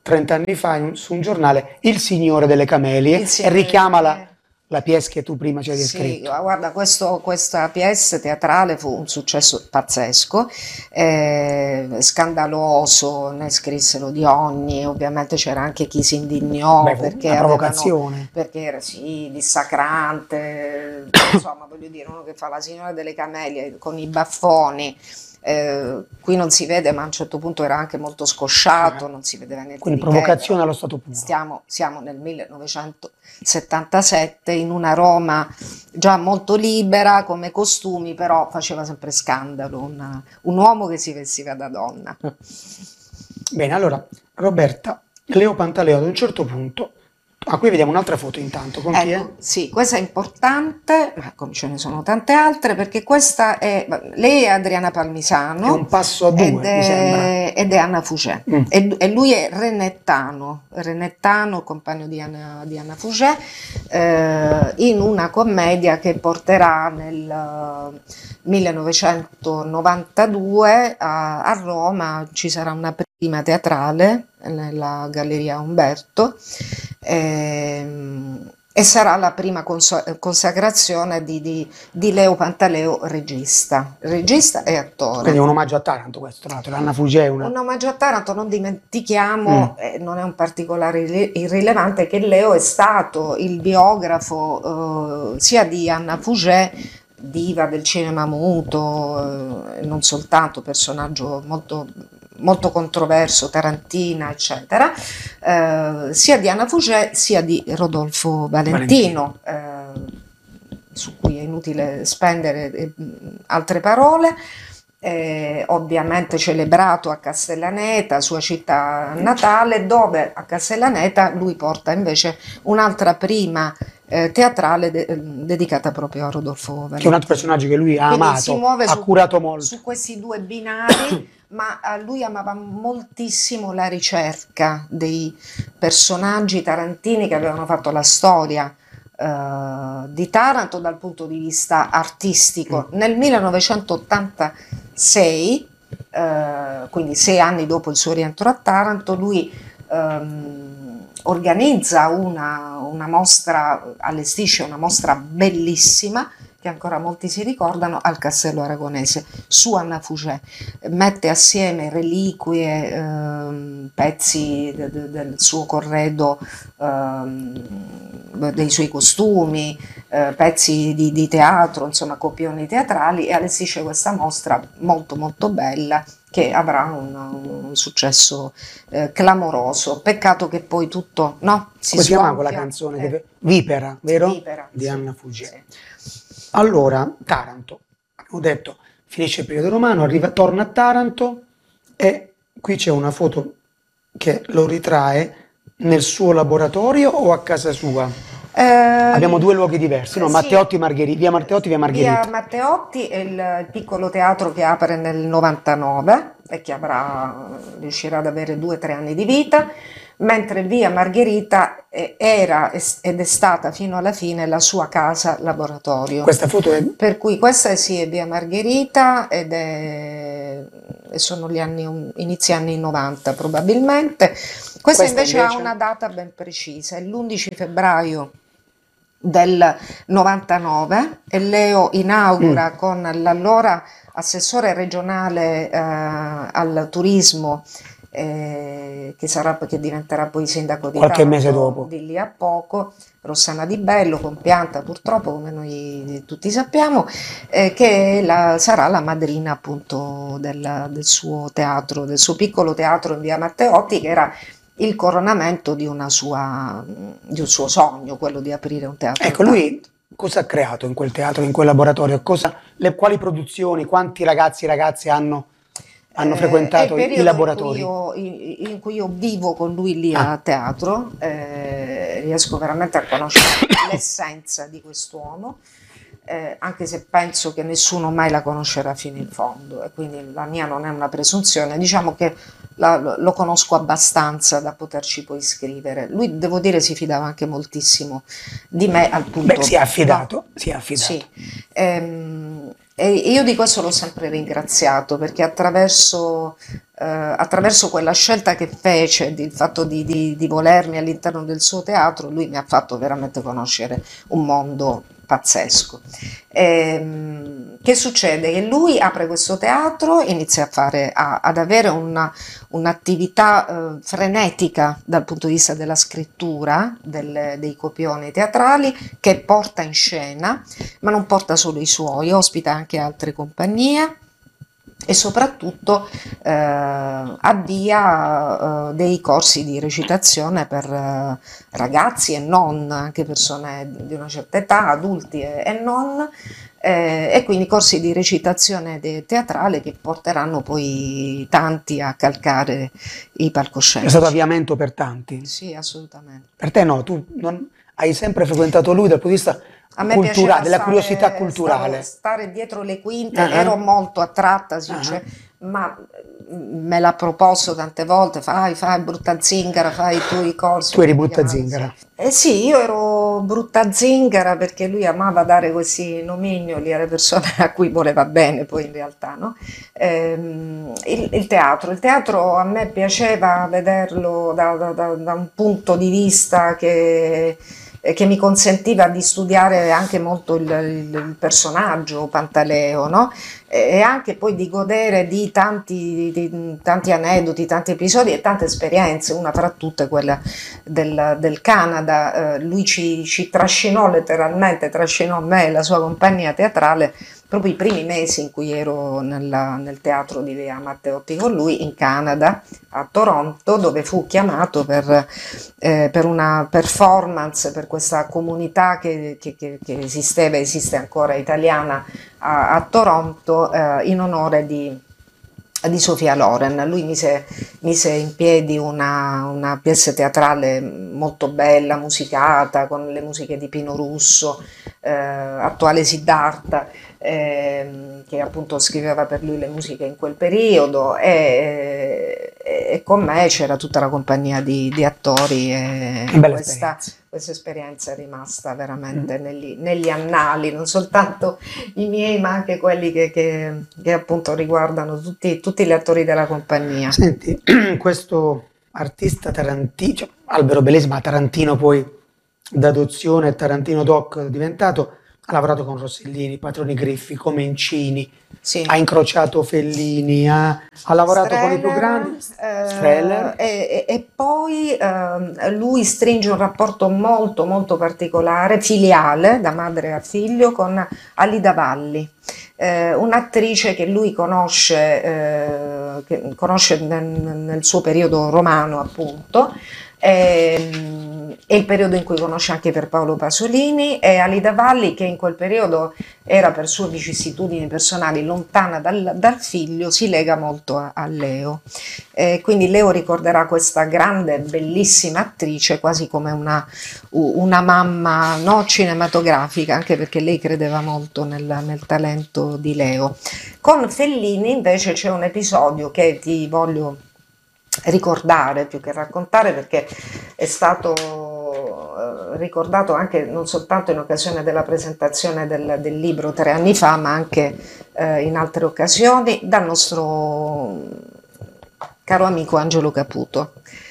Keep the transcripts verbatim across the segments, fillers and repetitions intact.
trenta anni fa in un- su un giornale Il Signore delle Camelie Il e Signore richiama delle la, la pièce che tu prima ci hai Sì, descritto. guarda, questo- questa pièce teatrale fu un successo pazzesco, eh, scandaloso, ne scrissero di ogni, ovviamente c'era anche chi si indignò Beh, fu perché una avevano, provocazione. perché era sì, dissacrante, insomma, voglio dire, uno che fa la signora delle camelie con i baffoni, eh, qui non si vede, ma a un certo punto era anche molto scosciato, Eh, non si vedeva niente quindi di che, provocazione però allo stato puro. stiamo, siamo nel millenovecentosettantasette in una Roma già molto libera come costumi, però faceva sempre scandalo, una- un uomo che si vestiva da donna. Bene, allora, Roberta, Leo Pantaleo ad un certo punto, ah, qui vediamo un'altra foto intanto, con chi è? Ecco, sì, questa è importante, ma come ce ne sono tante altre, perché questa è, lei è Adriana È Palmisano un passo a ed due, mi sembra. è, ed è Anna Fugè. Mm. E, e lui è Renettano, Renettano, compagno di Anna, di Anna Fugè, eh, in una commedia che porterà nel eh, millenovecentonovantadue a, a Roma, ci sarà una prima teatrale nella Galleria Umberto. Ehm, e sarà la prima conso- consacrazione di, di- di Leo Pantaleo, regista, regista e Quindi è attore. un omaggio a Taranto questo, tra l'altro, Anna Fugè è una... Un omaggio a Taranto, non Mm. dimentichiamo, eh, non è un particolare irri- irrilevante, che Leo è stato il biografo eh, sia di Anna Fugè, diva del cinema muto, eh, non soltanto personaggio molto, molto controverso, tarantina, eccetera, eh, sia di Anna Fugè sia di Rodolfo Valentino. Valentino, eh, su cui è inutile spendere eh, altre parole. Eh, ovviamente celebrato a Castellaneta, sua città natale, dove a Castellaneta lui porta invece un'altra prima eh, teatrale de- dedicata proprio a Rodolfo Che è un altro Valentino. personaggio che lui ha Quindi si amato, muove ha su, curato molto. su questi due binari, ma a lui amava moltissimo la ricerca dei personaggi tarantini che avevano fatto la storia eh, di Taranto dal punto di vista artistico. Mm. Nel millenovecentottantasei, eh, quindi sei anni dopo il suo rientro a Taranto, lui ehm, organizza una, una mostra, allestisce una mostra bellissima che ancora molti si ricordano, al Castello Aragonese, su Anna Fugè. Mette assieme reliquie, ehm, pezzi de- de- del suo corredo, ehm, dei suoi costumi, eh, pezzi di, di teatro, insomma copioni teatrali, e allestisce questa mostra molto molto bella che avrà un, un successo eh, clamoroso. Peccato che poi tutto, no, si Come si chiama quella sgonfia. canzone? Eh, Che... Vipera, vero? Vipera, Di sì, Anna Fugè. sì. Allora, Taranto, abbiamo detto, finisce il periodo romano, arriva, torna a Taranto e qui c'è una foto che lo ritrae nel suo laboratorio o a casa sua? Abbiamo Ehm, due luoghi diversi, no? sì, Matteotti, Margherita, via Matteotti, via via Margherita. Matteotti è il, il piccolo teatro che apre nel novantanove e che avrà, riuscirà ad avere due o tre anni di vita, mentre via Margherita eh, era es- ed è stata fino alla fine la sua casa laboratorio. Questa foto è... Per cui questa è, sì, è via Margherita ed è, e sono gli anni, inizi anni novanta probabilmente. Questa Questa invece ha una invece? data ben precisa, è l'undici febbraio del novantanove, e Leo Mm. inaugura con l'allora assessore regionale eh, al turismo, eh, che, sarà, che diventerà poi sindaco di Qualche mese Taranto dopo. di lì a poco, Rossana Di Bello, compianta purtroppo come noi tutti sappiamo, eh, che la, sarà la madrina appunto del, del suo teatro, del suo piccolo teatro in via Matteotti, che era il coronamento di, una sua, di un suo sogno, quello di aprire un teatro a Ecco, lui Taranto. cosa ha creato in quel teatro, in quel laboratorio? Cosa, le, quali produzioni, quanti ragazzi e ragazze hanno, hanno Eh, è il frequentato i, i periodo in cui laboratori? io, in, in cui io vivo con lui lì Ah, a teatro, eh, riesco veramente a conoscere l'essenza di quest'uomo, eh, anche se penso che nessuno mai la conoscerà fino in fondo, e quindi la mia non è una presunzione, diciamo che la- lo conosco abbastanza da poterci poi scrivere. Lui, devo dire, si fidava anche moltissimo di me, al beh, si punto, è no, affidato, si è sì. affidato. Ehm, e io di questo l'ho sempre ringraziato, perché attraverso eh, attraverso quella scelta che fece, il fatto di, di, di volermi all'interno del suo teatro, lui mi ha fatto veramente conoscere un mondo pazzesco. Ehm, che succede? Che lui apre questo teatro, inizia a fare, a, ad avere una, un'attività eh, frenetica dal punto di vista della scrittura, del, dei copioni teatrali, che porta in scena, ma non porta solo i suoi, ospita anche altre compagnie e soprattutto eh, avvia eh, dei corsi di recitazione per eh, ragazzi e non, anche persone di una certa età, adulti e, e non, eh, e quindi corsi di recitazione de- teatrale che porteranno poi tanti a calcare i È stato palcoscenici. avviamento per tanti. Sì, assolutamente. Per te no, tu non, hai sempre frequentato lui dal punto di vista A me culturale, piaceva della curiosità stare, stavo- culturale. stare dietro le quinte, Ah, ah, ero molto attratta, si ah, ah. dice, ma mm, me l'ha proposto tante volte, fai, fai brutta zingara, fai tu i corsi, Tu eri come li brutta chiamavano, sì. zingara. Eh sì, io ero brutta zingara perché lui amava dare questi nomignoli alle persone a cui voleva bene, poi in realtà, no? Ehm, il, il teatro, il teatro a me piaceva vederlo da, da- da- da un punto di vista che eh, che mi consentiva di studiare anche molto il, il- il personaggio Pantaleo, no? E anche poi di godere di tanti, di tanti aneddoti, tanti episodi e tante esperienze, una fra tutte quella del, del Canada. Eh, lui ci, ci trascinò letteralmente, trascinò me e la sua compagnia teatrale proprio i primi mesi in cui ero nella- nel teatro di Lea Matteotti con lui in Canada, a Toronto, dove fu chiamato per, eh, per una performance per questa comunità che, che- che- che esisteva, esiste ancora italiana a, a Toronto, eh, in onore di, di Sofia Loren. Lui mise, mise in piedi una, una pièce teatrale molto bella, musicata, con le musiche di Pino Russo, eh, attuale Siddhartha, ehm, che appunto scriveva per lui le musiche in quel periodo, e, e con me c'era tutta la compagnia di, di attori Che e bella questa, esperienza. questa esperienza è rimasta Mm. veramente negli, negli annali, non soltanto i miei, ma anche quelli che, che- che appunto riguardano tutti, tutti gli attori della compagnia. Senti, questo artista tarantino, cioè, Albero Bellesi, ma Tarantino poi d'adozione, Tarantino doc diventato, ha lavorato con Rossellini, Patroni Griffi, Comencini, ha Sì. incrociato Fellini, ha, ha lavorato con i più grandi, Streller, Streller, eh, e, e- e poi ehm, lui stringe un rapporto molto molto particolare, filiale, da madre a figlio, con Alida Valli, eh, un'attrice che lui conosce, eh, che conosce nel, nel suo periodo romano appunto, ehm, è il periodo in cui conosce anche Pierpaolo Pasolini, e Alida Valli, che in quel periodo era per sue vicissitudini personali lontana dal, dal figlio, si lega molto a, a Leo. Eh, quindi Leo ricorderà questa grande, bellissima attrice quasi come una, una mamma, no, cinematografica, anche perché lei credeva molto nel, nel talento di Leo. Con Fellini invece c'è un episodio che ti voglio ricordare più che raccontare, perché è stato eh, ricordato anche non soltanto in occasione della presentazione del, del libro tre anni fa, ma anche eh, in altre occasioni, dal nostro caro amico Angelo Caputo,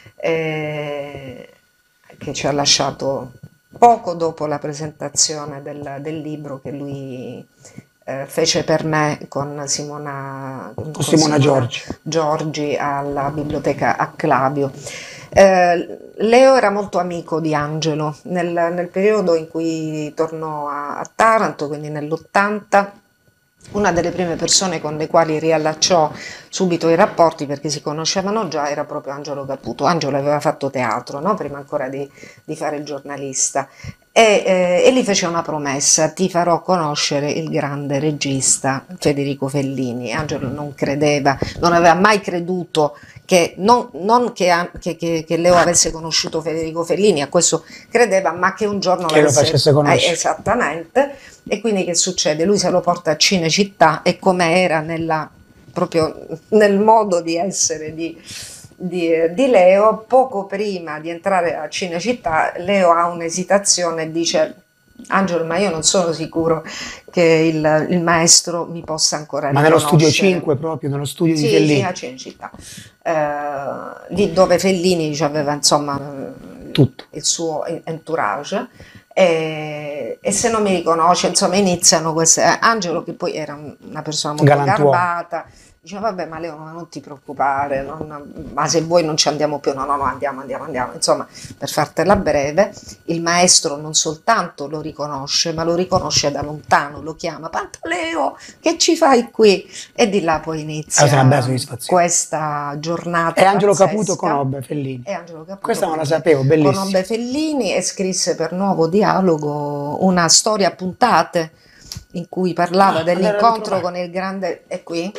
eh, che ci ha lasciato poco dopo la presentazione del, del libro che lui eh, fece per me con Simona, con con Simona Simona Giorgi. Giorgi alla biblioteca Acclavio. Eh, Leo era molto amico di Angelo nel, nel periodo in cui tornò a, a Taranto, quindi nell'ottanta. Una delle prime persone con le quali riallacciò subito i rapporti, perché si conoscevano già, era proprio Angelo Caputo. Angelo aveva fatto teatro, no? Prima ancora di, di fare il giornalista. E, eh, e gli fece una promessa: ti farò conoscere il grande regista Federico Fellini. Angelo non credeva, non aveva mai creduto che, non, non che, che, che, che Leo avesse conosciuto Federico Fellini, a questo credeva, ma che un giorno Che lo l'avesse facesse eh, conoscere. esattamente. E quindi che succede? Lui se lo porta a Cinecittà, e come era nella, proprio nel modo di essere di, di, di Leo, poco prima di entrare a Cinecittà, Leo ha un'esitazione e dice: Angelo, ma io non sono sicuro che il, il maestro mi possa ancora Ma nello studio riconoscere. cinque proprio, nello studio di Sì, sì, a Fellini, Cinecittà, eh, lì dove Fellini aveva insomma eh, tutto. il suo entourage. E, e se non mi riconosce, insomma, iniziano queste. eh, Angelo, che poi era un- una persona molto Galantuomo. garbata, diceva: Vabbè, ma Leo, ma non ti preoccupare, non- ma se vuoi non ci andiamo più. No, no, no, andiamo, andiamo, andiamo. Insomma, per fartela breve, il maestro non soltanto lo riconosce, ma lo riconosce da lontano, lo chiama: Pantaleo, che ci fai qui? E di là poi Allora, è una bella inizia soddisfazione. questa E giornata Angelo Caputo pazzesca. conobbe Fellini. E Angelo Caputo Questa non la conobbe, sapevo, bellissimo. conobbe Fellini e scrisse per Nuovo Dialogo una storia a puntate in cui parlava Ah, andare a dell'incontro ritrovare. con il grande. È qui?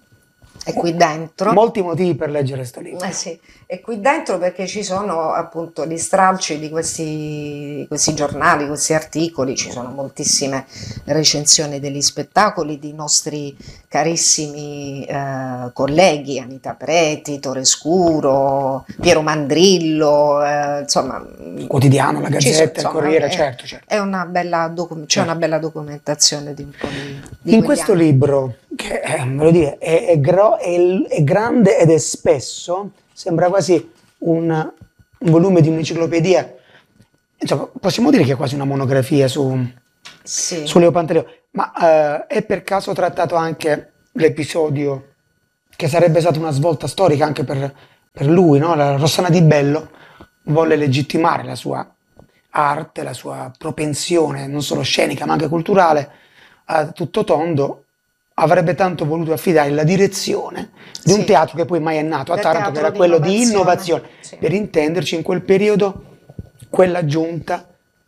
È qui dentro. Molti motivi per leggere sto Eh libro. sì, e qui dentro perché ci sono appunto gli stralci di questi, questi giornali, questi articoli, ci sono moltissime recensioni degli spettacoli di nostri carissimi eh, colleghi, Anita Preti, Torescuro, Piero Mandrillo, eh, insomma, Il quotidiano, la ci sono, Gazzetta, il insomma, Corriere, è, certo, certo, è una bella docu- c'è una certo. bella documentazione di un po' di, di In quegli questo anni. libro, che è, voglio dire, è, è gro- è l- è grande ed è spesso, sembra quasi un, un volume di un'enciclopedia. Insomma, possiamo dire che è quasi una monografia su, Sì, su Leo Pantaleo, ma eh, è per caso trattato anche l'episodio che sarebbe stata una svolta storica anche per, per lui, no? La Rossana Di Bello volle legittimare la sua arte, la sua propensione non solo scenica ma anche culturale a tutto tondo, avrebbe tanto voluto affidare la direzione di un sì, teatro che poi mai è nato a del Taranto, che teatro era di quello di innovazione. innovazione. Sì. Per intenderci, in quel periodo quella giunta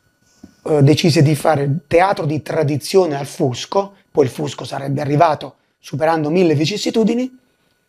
eh, decise di fare teatro di tradizione al Fusco, poi il Fusco sarebbe arrivato superando mille vicissitudini,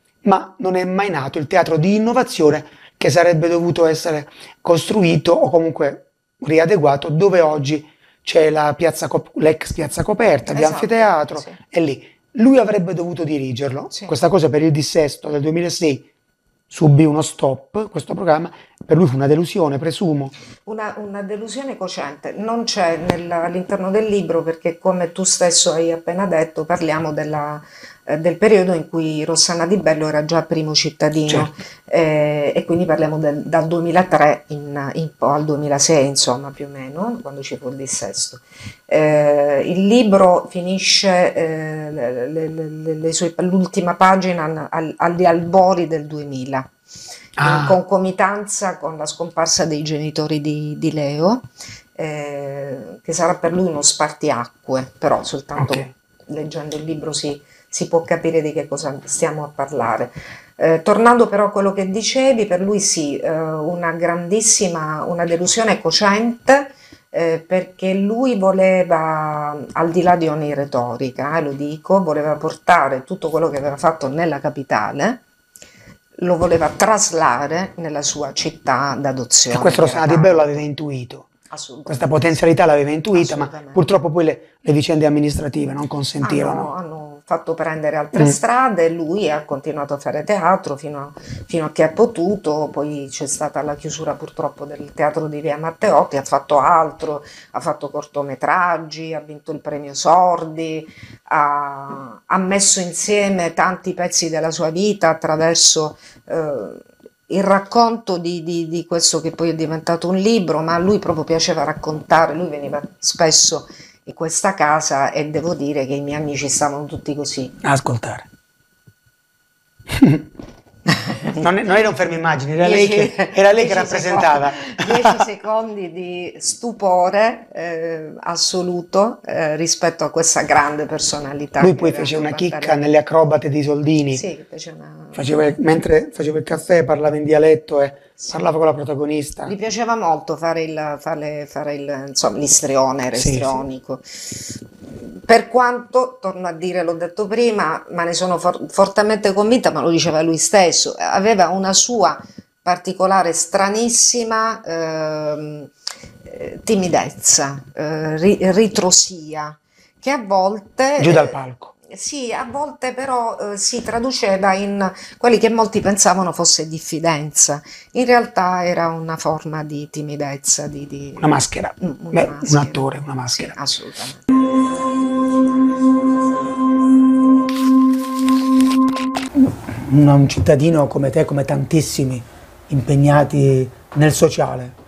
ma non è mai nato il teatro di innovazione che sarebbe dovuto essere costruito o comunque riadeguato dove oggi c'è la piazza, Cop- l'ex piazza coperta, di Esatto, anfiteatro, sì, e lì. Lui avrebbe dovuto dirigerlo. sì. Questa cosa per il dissesto del duemilasei subì uno stop, questo programma, per lui fu una delusione, presumo. Una, una delusione cocente non c'è nel- all'interno del libro perché, come tu stesso hai appena detto, parliamo della, eh, del periodo in cui Rossana Di Bello era già primo cittadino, Certo. eh, e quindi parliamo del- dal duemilatré in, in po' al duemilasei, insomma, più o meno, quando ci fu il dissesto. Eh, il libro finisce, eh, le- le- le- le sue- l'ultima pagina al- agli albori del duemila, in Ah, concomitanza con la scomparsa dei genitori di, di Leo, eh, che sarà per lui uno spartiacque, però ok. soltanto leggendo il libro si, si può capire di che cosa stiamo a parlare. Eh, tornando però a quello che dicevi, per lui sì, eh, una grandissima, una delusione cocente, eh, perché lui voleva, al di là di ogni retorica, eh, lo dico, voleva portare tutto quello che aveva fatto nella capitale, lo voleva traslare nella sua città E d'adozione, questo che era Rossana Di Bello l'aveva Taranto. intuito. Questa Assolutamente sì, potenzialità l'aveva intuita, ma assolutamente. purtroppo poi le, le vicende amministrative non Hanno, consentirono. hanno fatto prendere altre Mm. strade, lui ha continuato a fare teatro fino a, fino a che ha potuto, poi c'è stata la chiusura purtroppo del teatro di Via Matteotti, ha fatto altro, ha fatto cortometraggi, ha vinto il premio Sordi, ha, ha messo insieme tanti pezzi della sua vita attraverso eh, il racconto di, di- di questo che poi è diventato un libro, ma a lui proprio piaceva raccontare, lui veniva spesso in questa casa e devo dire che i miei amici stavano tutti così. Ascoltare. Non, è- non era un fermo immagini, era lei Dieci, che, era lei che dieci secondi, rappresentava. dieci secondi di stupore eh, assoluto eh, rispetto a questa grande personalità Lui che poi era fece Leo una chicca Pantaleo. nelle acrobate di Soldini. Sì, fece una. Faceva il- mentre faceva il caffè parlava in dialetto e Sì. parlava con la Gli protagonista. piaceva molto fare il, fare, fare il, insomma, l'istrione, era Sì, sì. istrionico. Per quanto, torno a dire, l'ho detto prima, ma ne sono for- fortemente convinta, ma lo diceva lui stesso, aveva una sua particolare, stranissima ehm, eh, timidezza, eh, ri- ritrosia, che a Giù dal volte, palco. Sì, a volte però eh, si traduceva in quelli che molti pensavano fosse diffidenza. In realtà era una forma di timidezza, di, Una di- maschera. mm, una Beh, un maschera. attore, una Sì, maschera. assolutamente. Un, un cittadino come te, come tantissimi, impegnati nel sociale,